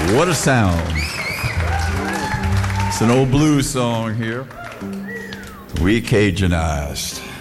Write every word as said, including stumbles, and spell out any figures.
What a sound. It's an old blues song here. We Cajunized.